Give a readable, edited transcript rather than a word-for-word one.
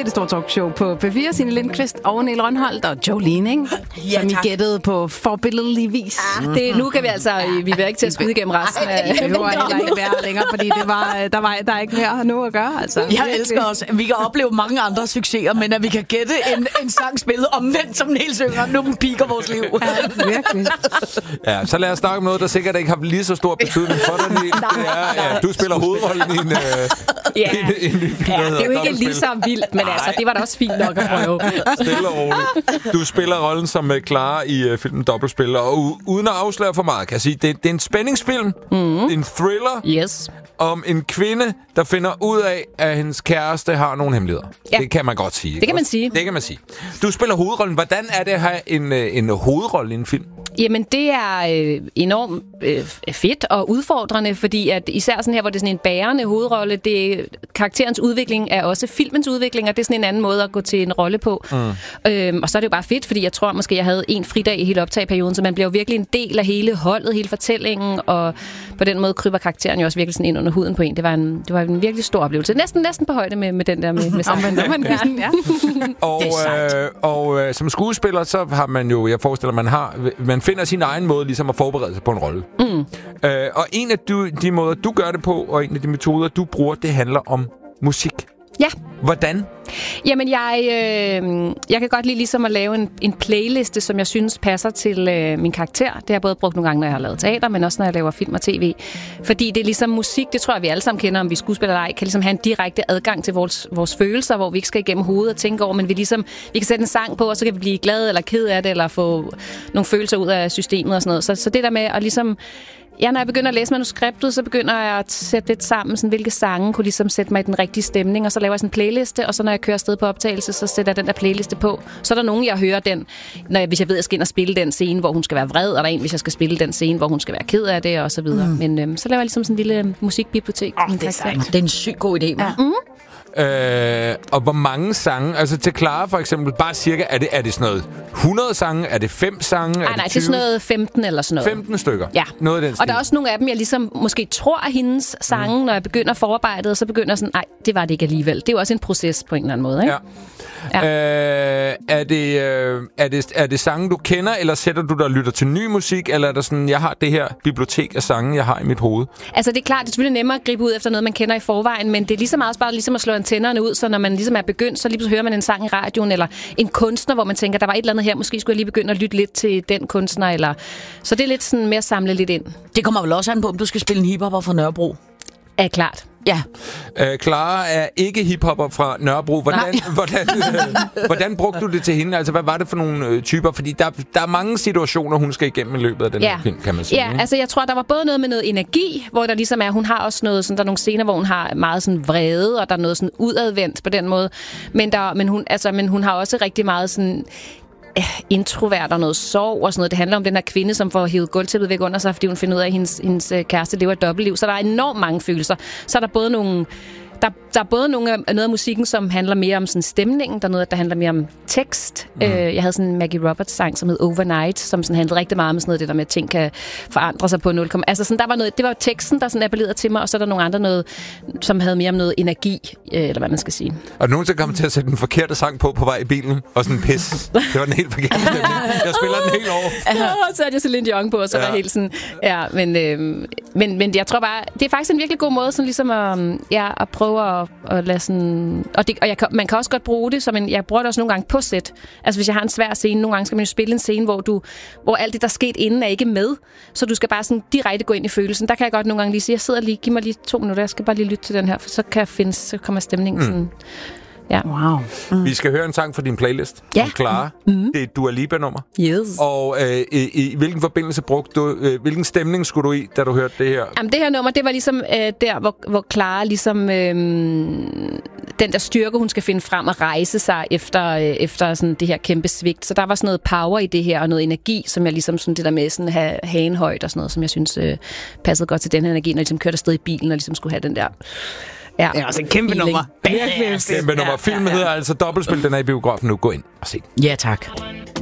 det store talkshow på P4. Signe Lindqvist og Niel Rønholdt og Jolene, ikke? Ja, som I gættede på forbilledlig vis. Nu kan vi altså, vi vil ikke til at skyde igennem resten af... Det behøver heller ikke være længere, fordi der er ikke mere nu at gøre. Altså. Jeg elsker os. Vi kan opleve mange andre succeser, men at vi kan gætte en sang spillet omvendt, som Niels synger, nu piker vores liv. Ja, virkelig. Ja, så lad os snakke om noget, der sikkert ikke har lige så stor betydning for dig, Niel. Det er, du spiller hovedrollen i en ny film, det er jo ikke lige så vildt, men altså, det var da også fint nok at prøve. Stille og roligt. Du spiller rollen som Clara i filmen Dobbeltspil, og uden at afsløre for meget, kan jeg sige, det er en spændingsfilm, en thriller, yes, om en kvinde, der finder ud af, at hendes kæreste har nogle hemmeligheder. Ja. Det kan man godt sige. Det kan man sige. Det kan man sige. Du spiller hovedrollen. Hvordan er det at have en hovedrolle i en film? Jamen, det er enormt fedt og udfordrende, fordi at især sådan her, hvor det er sådan en bærende hovedrolle, karakterens udvikling er også filmens udvikling, og det er sådan en anden måde at gå til en rolle på. Og så er det jo bare fedt, fordi jeg tror måske, jeg havde en fridag i hele optageperioden, så man bliver jo virkelig en del af hele holdet, hele fortællingen, og på den måde kryber karakteren jo også virkelig sådan ind under huden på en. Det var en virkelig stor oplevelse. Næsten på højde med den der med sangen. Og som skuespiller, så har man jo, jeg forestiller, man finder sin egen måde ligesom at forberede sig på en rolle. Og en af de måder, du gør det på, og en af de metoder, du bruger, det handler om musik. Ja. Hvordan? Jamen, jeg kan godt lide ligesom at lave en playliste, som jeg synes passer til min karakter. Det har jeg både brugt nogle gange, når jeg har lavet teater, men også når jeg laver film og tv. Fordi det er ligesom musik, det tror jeg, vi alle sammen kender, om vi skuespiller eller ej, kan ligesom have en direkte adgang til vores følelser, hvor vi ikke skal igennem hovedet og tænke over, men vi kan sætte en sang på, og så kan vi blive glade eller ked af det, eller få nogle følelser ud af systemet og sådan noget. Så det der med at ligesom... Ja, når jeg begynder at læse manuskriptet, så begynder jeg at sætte lidt sammen, sådan, hvilke sange kunne ligesom sætte mig i den rigtige stemning, og så laver jeg sådan en playliste, og så når jeg kører afsted på optagelse, så sætter jeg den der playliste på. Så er der nogen, jeg hører den, hvis jeg ved, at jeg skal ind og spille den scene, hvor hun skal være vred, og der er en, hvis jeg skal spille den scene, hvor hun skal være ked af det, og så videre. Men så laver jeg ligesom sådan en lille musikbibliotek. Det er en sygt god idé, hva'? Og hvor mange sange, altså til Clara for eksempel, bare cirka, er det sådan noget 100 sange, er det 5 sange, nej, det er sådan noget 15 eller sådan noget. 15 stykker? Ja, noget af den stil. Og der er også nogle af dem, jeg ligesom måske tror er hendes sange, når jeg begynder forarbejdet, og så begynder jeg sådan, nej, det var det ikke alligevel. Det er jo også en proces på en eller anden måde, ikke? Ja. Er det sange, du kender, eller sætter du dig og lytter til ny musik, eller er der sådan, jeg har det her bibliotek af sange, jeg har i mit hoved? Altså, det er klart, det er selvfølgelig nemmere at gribe ud efter noget, man kender i forvejen, men det er ligesom også bare ligesom at slå antennerne ud, så når man ligesom er begyndt, så lige hører man en sang i radioen, eller en kunstner, hvor man tænker, der var et eller andet her, måske skulle jeg lige begynde at lytte lidt til den kunstner, eller... Så det er lidt sådan mere at samle lidt ind. Det kommer vel også an på, om du skal spille en hiphopper fra Nørrebro. Ja, klart. Ja. Clara er ikke hiphopper fra Nørrebro. Hvordan brugte du det til hende? Altså, hvad var det for nogle typer? Fordi der er mange situationer, hun skal igennem i løbet af den her film, kan man sige. Ja, altså jeg tror, der var både noget med noget energi, hvor der ligesom er, hun har også noget, sådan, der er nogle scener, hvor hun har meget sådan vrede, og der er noget sådan udadvendt på den måde. Men hun har også rigtig meget sådan... introvert og noget sorg og sådan noget. Det handler om den her kvinde, som får hævet gulvtæppet væk under sig, fordi hun finder ud af, at hendes kæreste lever et dobbeltliv. Så der er enormt mange følelser. Så er der både nogle... Der er både noget af musikken, som handler mere om sådan stemningen, der er noget, der handler mere om tekst. Jeg havde sådan en Maggie Roberts sang, som hed Overnight, som sådan handlede rigtig meget om sådan noget, det der med, at ting kan forandre sig på 0. Altså sådan, der var noget, det var teksten, der sådan appellerede til mig, og så er der nogle andre noget, som havde mere om noget energi, eller hvad man skal sige. Og nogen til kommer til at sætte den forkerte sang på vej i bilen, og sådan pis. Det var den helt forkerte stemning. Jeg spiller den helt over. Så er jeg Celine Dion på, og så var helt sådan... Ja, men jeg tror bare, det er faktisk en virkelig god måde, sådan ligesom at prøve at lade sådan... man kan også godt bruge det som jeg bruger det også nogle gange på sæt. Altså hvis jeg har en svær scene, nogle gange skal man jo spille en scene, hvor alt det, der er sket inden, er ikke med. Så du skal bare sådan direkte gå ind i følelsen. Der kan jeg godt nogle gange lige sige, giv mig lige 2 minutter, jeg skal bare lige lytte til den her, for så kommer stemningen sådan... Ja. Wow. Vi skal høre en sang fra din playlist. Ja. Clara. Det er et Dua Lipa-nummer. Yes. Og i hvilken forbindelse brugte du... hvilken stemning skulle du i, da du hørte det her? Jamen, det her nummer, det var ligesom der, hvor Clara ligesom... den der styrke, hun skal finde frem og rejse sig efter sådan det her kæmpe svigt. Så der var sådan noget power i det her, og noget energi, som jeg ligesom sådan det der med sådan have hagen højt og sådan noget, som jeg synes passede godt til den her energi, når jeg ligesom kørte afsted i bilen og ligesom skulle have den der... Ja, det er også en kæmpe nummer. Kæmpe nummer. Filmen hedder altså Dobbeltspil. Den er i biografen nu. Gå ind og se den. Ja, tak.